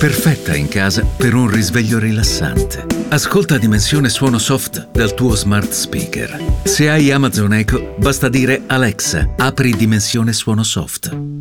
perfetta in casa per un risveglio rilassante. Ascolta Dimensione Suono Soft dal tuo smart speaker. Se hai Amazon Echo, basta dire Alexa, apri Dimensione Suono Soft.